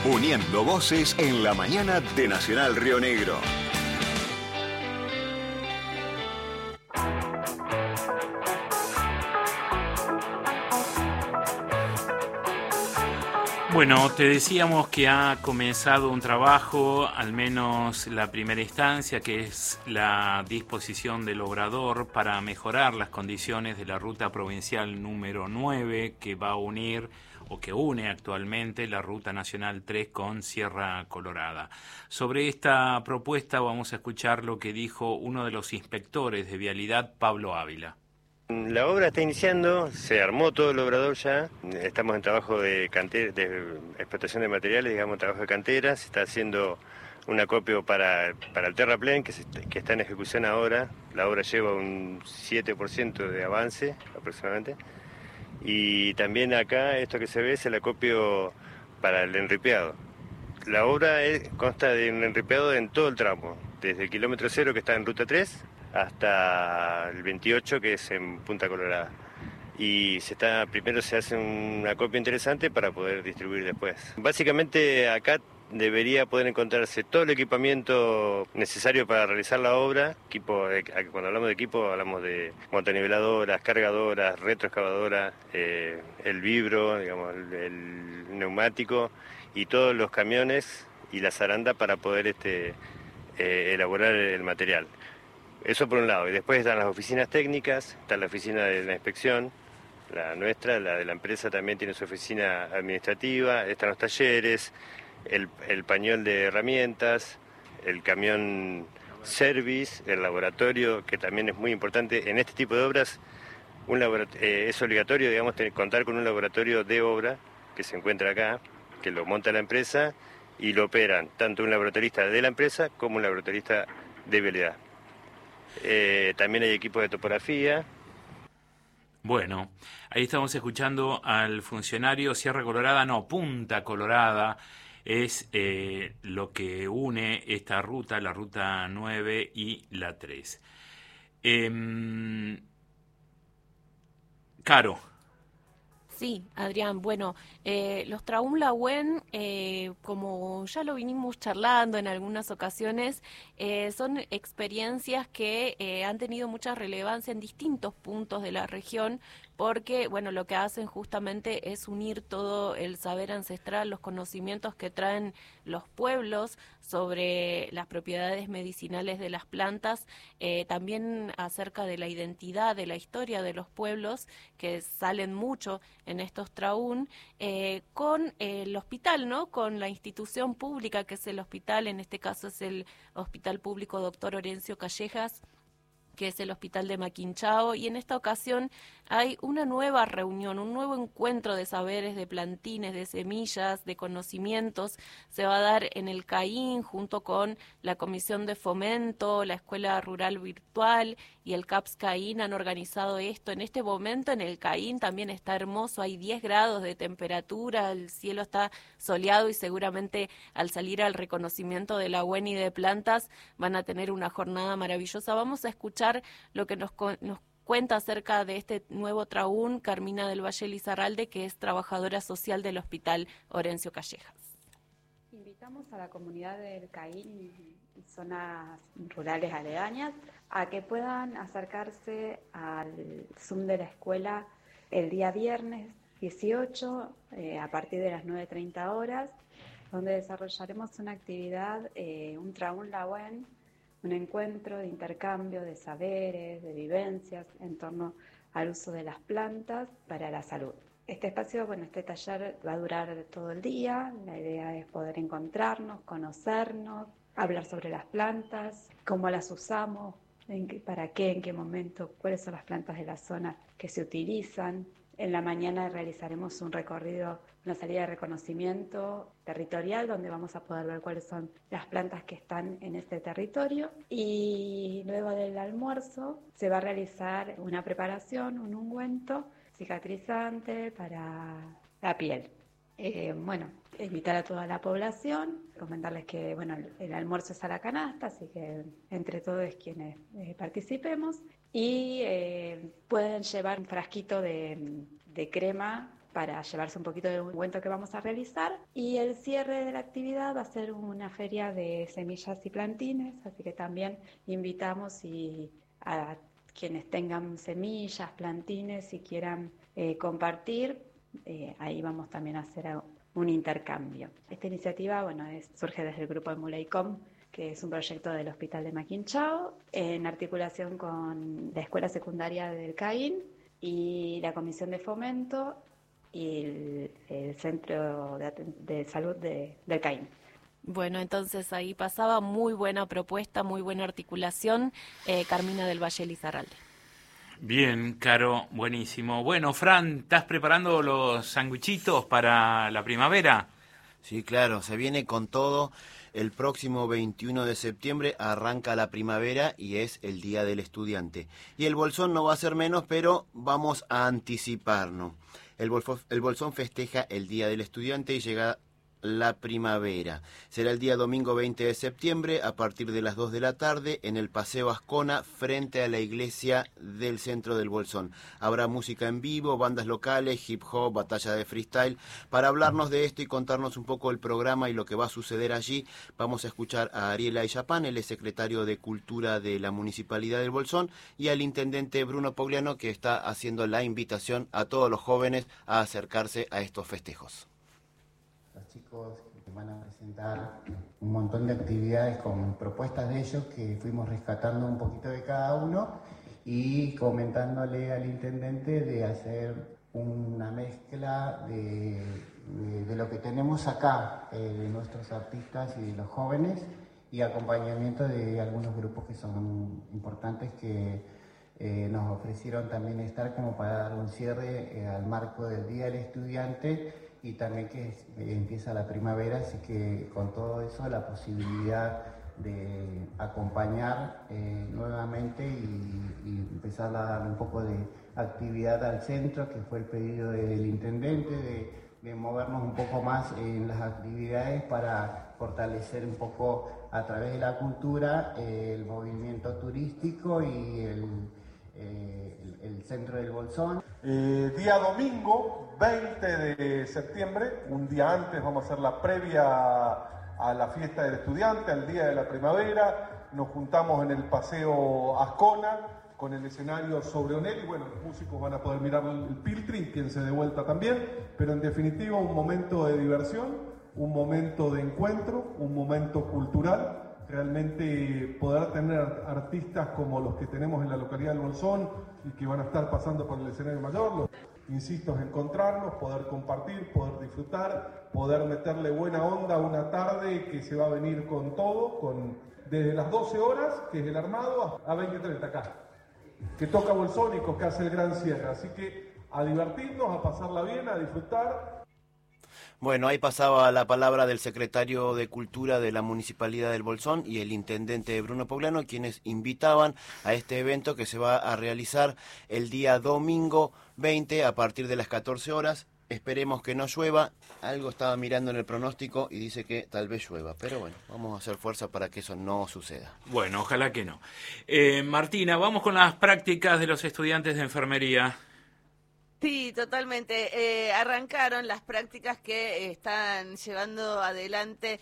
Uniendo voces en la mañana de Nacional Río Negro. Bueno, te decíamos que ha comenzado un trabajo, al menos la primera instancia, que es la disposición del obrador para mejorar las condiciones de la ruta provincial número 9, que va a unir o que une actualmente la Ruta Nacional 3 con Sierra Colorada. Sobre esta propuesta vamos a escuchar lo que dijo uno de los inspectores de vialidad, Pablo Ávila. La obra está iniciando, se armó todo el obrador ya, estamos en trabajo de explotación de materiales, digamos, trabajo de cantera, se está haciendo un acopio para el terraplén que está en ejecución ahora, la obra lleva un 7% de avance aproximadamente, y también acá esto que se ve es el acopio para el enripeado. La obra consta de un enripeado en todo el tramo, desde el kilómetro 0 que está en ruta 3, hasta el 28 que es en Punta Colorada. Y primero se hace un acopio interesante para poder distribuir después. Básicamente acá debería poder encontrarse todo el equipamiento necesario para realizar la obra. Cuando hablamos de equipo hablamos de montoniveladoras, cargadoras, retroexcavadoras, el vibro, digamos, el neumático y todos los camiones y la zaranda para poder elaborar el material. Eso por un lado, y después están las oficinas técnicas, está la oficina de la inspección, la nuestra, la de la empresa también tiene su oficina administrativa, están los talleres, el pañol de herramientas, el camión service, el laboratorio, que también es muy importante en este tipo de obras. Es obligatorio, digamos, contar con un laboratorio de obra que se encuentra acá, que lo monta la empresa y lo operan tanto un laboratorista de la empresa como un laboratorista de vialidad. También hay equipos de topografía. Bueno, ahí estamos escuchando al funcionario Punta Colorada, es lo que une esta ruta, la ruta 9 y la 3. Caro. Sí, Adrián, bueno, los Traún-Lagüen, como ya lo vinimos charlando en algunas ocasiones, son experiencias que han tenido mucha relevancia en distintos puntos de la región, porque, bueno, lo que hacen justamente es unir todo el saber ancestral, los conocimientos que traen los pueblos sobre las propiedades medicinales de las plantas, también acerca de la identidad, de la historia de los pueblos, que salen mucho en estos Traún, con el hospital, ¿no? Con la institución pública que es el hospital, en este caso es el Hospital Público Dr. Orencio Callejas, que es el Hospital de Maquinchao, y en esta ocasión hay una nueva reunión, un nuevo encuentro de saberes, de plantines, de semillas, de conocimientos. Se va a dar en el Caín junto con la Comisión de Fomento, la Escuela Rural Virtual y el CAPS Caín han organizado esto. En este momento en el Caín también está hermoso, hay 10 grados de temperatura, el cielo está soleado y seguramente al salir al reconocimiento de la UEN y de plantas van a tener una jornada maravillosa. Vamos a escuchar lo que nos cuenta acerca de este nuevo Traún Carmina del Valle Lizarralde, que es trabajadora social del Hospital Orencio Callejas. Invitamos a la comunidad del Caín y zonas rurales aledañas a que puedan acercarse al Zoom de la escuela el día viernes 18 a partir de las 9:30 horas, donde desarrollaremos una actividad, un Traún-Lagüen, un encuentro de intercambio de saberes, de vivencias en torno al uso de las plantas para la salud. Este espacio, este taller va a durar todo el día. La idea es poder encontrarnos, conocernos, hablar sobre las plantas, cómo las usamos, para qué, en qué momento, cuáles son las plantas de la zona que se utilizan. En la mañana realizaremos un recorrido, una salida de reconocimiento territorial, donde vamos a poder ver cuáles son las plantas que están en este territorio. Y luego del almuerzo se va a realizar una preparación, un ungüento cicatrizante para la piel. Invitar a toda la población, comentarles que el almuerzo es a la canasta, así que entre todos quienes participemos, y pueden llevar un frasquito de crema para llevarse un poquito del cuento que vamos a realizar. Y el cierre de la actividad va a ser una feria de semillas y plantines, así que también invitamos a quienes tengan semillas, plantines y quieran compartir, ahí vamos también a hacer un intercambio. Esta iniciativa, surge desde el grupo de Muleicom, que es un proyecto del Hospital de Maquinchao, en articulación con la Escuela Secundaria del CAIN y la Comisión de Fomento y el Centro de Salud del CAIN. Bueno, entonces ahí pasaba, muy buena propuesta, muy buena articulación, Carmina del Valle Lizarralde. Bien, Caro, buenísimo. Bueno, Fran, ¿estás preparando los sanguichitos para la primavera? Sí, claro, se viene con todo. El próximo 21 de septiembre arranca la primavera y es el Día del Estudiante. Y el Bolsón no va a ser menos, pero vamos a anticiparnos. El Bolsón festeja el Día del Estudiante y llega la primavera. Será el día domingo 20 de septiembre a partir de las 2 de la tarde en el Paseo Ascona frente a la iglesia del centro del Bolsón. Habrá música en vivo, bandas locales, hip hop, batalla de freestyle. Para hablarnos de esto y contarnos un poco el programa y lo que va a suceder allí, vamos a escuchar a Ariel Ayapán, él es secretario de Cultura de la Municipalidad del Bolsón, y al intendente Bruno Pogliano, que está haciendo la invitación a todos los jóvenes a acercarse a estos festejos. Los chicos que van a presentar un montón de actividades con propuestas de ellos que fuimos rescatando un poquito de cada uno y comentándole al intendente de hacer una mezcla de lo que tenemos acá, de nuestros artistas y de los jóvenes, y acompañamiento de algunos grupos que son importantes que nos ofrecieron también estar como para dar un cierre al marco del Día del Estudiante y también que empieza la primavera, así que con todo eso la posibilidad de acompañar nuevamente y empezar a dar un poco de actividad al centro, que fue el pedido del intendente, de movernos un poco más en las actividades para fortalecer un poco a través de la cultura el movimiento turístico y el centro del Bolsón. Día domingo 20 de septiembre, un día antes, vamos a hacer la previa a la fiesta del estudiante, al día de la primavera. Nos juntamos en el Paseo Ascona con el escenario sobre Onel y bueno, los músicos van a poder mirar el Piltri, quien se dé vuelta también, pero en definitiva un momento de diversión, un momento de encuentro, un momento cultural. Realmente poder tener artistas como los que tenemos en la localidad del Bolsón y que van a estar pasando por el escenario mayor, insisto, es encontrarnos, poder compartir, poder disfrutar, poder meterle buena onda a una tarde que se va a venir con todo, desde las 12 horas, que es el armado, a 20:30 acá, que toca Bolsónicos, que hace el gran cierre. Así que a divertirnos, a pasarla bien, a disfrutar. Bueno, ahí pasaba la palabra del secretario de Cultura de la Municipalidad del Bolsón y el intendente Bruno Pogliano, quienes invitaban a este evento que se va a realizar el día domingo 20 a partir de las 14 horas. Esperemos que no llueva. Algo estaba mirando en el pronóstico y dice que tal vez llueva. Pero bueno, vamos a hacer fuerza para que eso no suceda. Bueno, ojalá que no. Martina, vamos con las prácticas de los estudiantes de enfermería. Sí, totalmente. Arrancaron las prácticas que están llevando adelante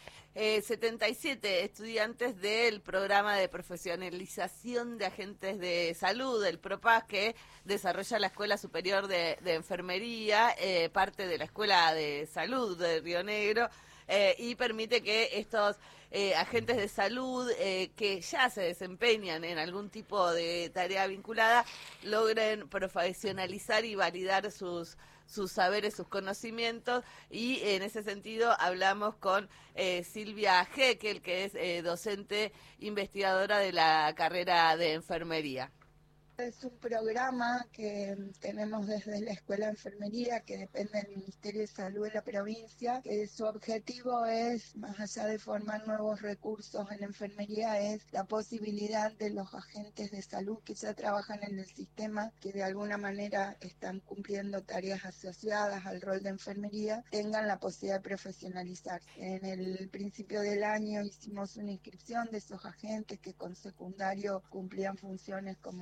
77 estudiantes del programa de profesionalización de agentes de salud, el PROPAS, que desarrolla la Escuela Superior de Enfermería, parte de la Escuela de Salud de Río Negro, y permite que estos agentes de salud que ya se desempeñan en algún tipo de tarea vinculada logren profesionalizar y validar sus saberes, sus conocimientos, y en ese sentido hablamos con Silvia Heckel, que es docente investigadora de la carrera de enfermería. Es un programa que tenemos desde la Escuela de Enfermería, que depende del Ministerio de Salud de la provincia, que su objetivo es, más allá de formar nuevos recursos en la enfermería, es la posibilidad de los agentes de salud que ya trabajan en el sistema, que de alguna manera están cumpliendo tareas asociadas al rol de enfermería, tengan la posibilidad de profesionalizarse. En el principio del año hicimos una inscripción de esos agentes que con secundario cumplían funciones como de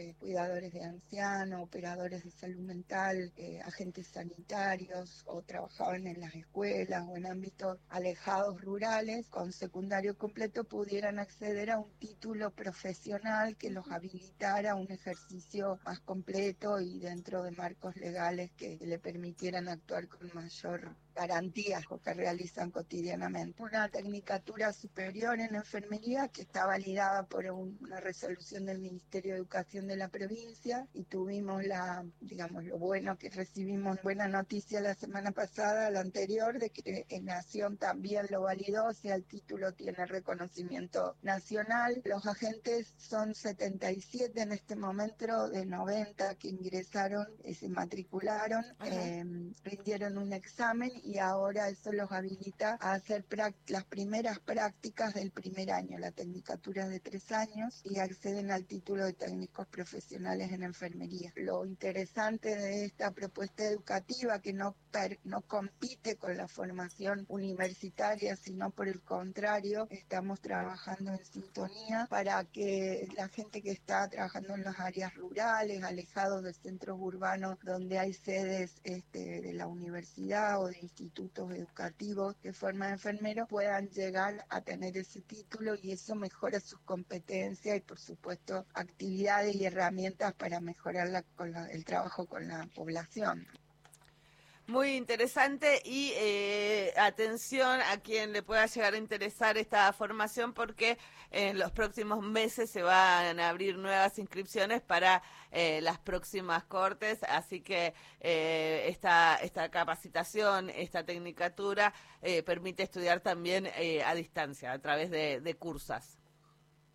cuidadores de ancianos, operadores de salud mental, agentes sanitarios, o trabajaban en las escuelas o en ámbitos alejados rurales, con secundario completo pudieran acceder a un título profesional que los habilitara a un ejercicio más completo y dentro de marcos legales que le permitieran actuar con mayor garantías o que realizan cotidianamente. Una tecnicatura superior en enfermería que está validada por una resolución del Ministerio de Educación de la provincia, y tuvimos lo bueno que recibimos, buena noticia la semana pasada, la anterior, de que Nación también lo validó, o sea, el título tiene reconocimiento nacional. Los agentes son 77 en este momento de 90 que ingresaron, se matricularon, rindieron un examen y ahora eso los habilita a hacer las primeras prácticas del primer año. La tecnicatura es de 3 años y acceden al título de técnicos profesionales en enfermería. Lo interesante de esta propuesta educativa, que no compite con la formación universitaria, sino por el contrario, estamos trabajando en sintonía para que la gente que está trabajando en las áreas rurales, alejados de centros urbanos donde hay sedes de la universidad o de institutos educativos que forman enfermeros, puedan llegar a tener ese título, y eso mejora sus competencias y por supuesto actividades y herramientas para mejorar el trabajo con la población. Muy interesante, y atención a quien le pueda llegar a interesar esta formación, porque en los próximos meses se van a abrir nuevas inscripciones para las próximas cortes, así que esta capacitación, esta tecnicatura permite estudiar también a distancia, a través de cursas.